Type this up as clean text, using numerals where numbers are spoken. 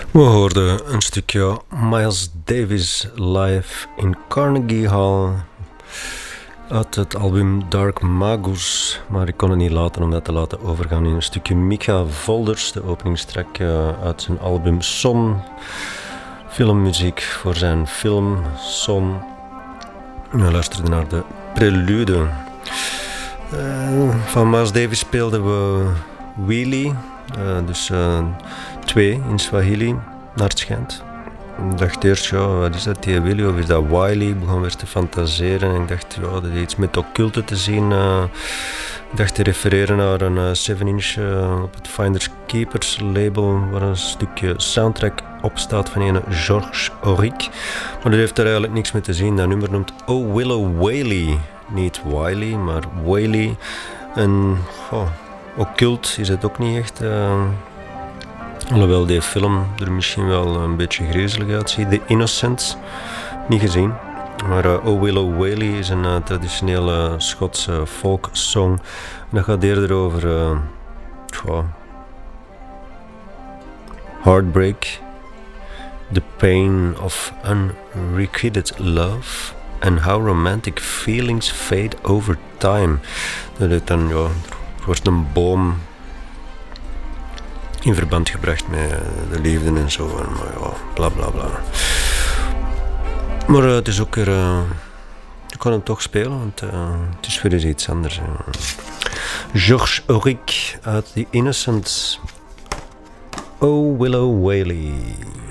We hoorden een stukje Miles Davis live in Carnegie Hall uit het album Dark Magus, maar ik kon het niet laten om dat te laten overgaan in een stukje Micha Volders, de openingstrack uit zijn album Son, filmmuziek voor zijn film Son. We luisterden naar de prelude. Van Miles Davis speelden we Wheelie, dus 2 in Swahili, naar het schijnt. Ik dacht eerst, ja, wat is dat, die Willy of is dat Wiley? Ik begon weer te fantaseren en ik dacht, ja, dat is iets met occulte te zien. Ik dacht te refereren naar een 7-inch op het Finders Keepers label, waar een stukje soundtrack op staat van een Georges Auric. Maar dat heeft er eigenlijk niks mee te zien. Dat nummer noemt Oh Willow Whaley. Niet Wiley, maar Whaley. En occult is het ook niet echt. Alhoewel die film er misschien wel een beetje griezelig uitziet. The Innocents, niet gezien. Maar Oh Willow Whaley is een traditionele Schotse folksong. En dat gaat eerder over heartbreak, the pain of unrequited love and how romantic feelings fade over time. Dat is dan, ja, er wordt een boom in verband gebracht met de liefde en zo. Maar ja, bla bla bla. Maar het is ook weer... ik kan hem toch spelen, want het is weer eens iets anders. Georges Auric uit The Innocents. Oh Willow Whaley.